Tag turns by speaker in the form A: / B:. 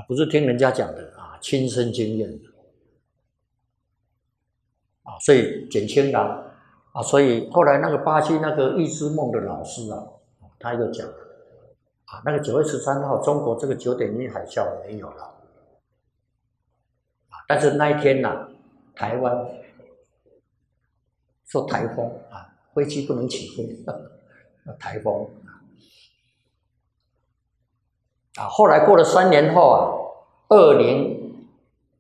A: 不是听人家讲的啊，亲身经验的啊，所以减轻了啊，所以后来那个巴西那个预知梦的老师啊，他又讲啊，那个9月13号中国这个9.1海啸没有了啊，但是那一天呢，台湾受台风啊，飞机不能起飞，台风啊，后来过了3年后啊，20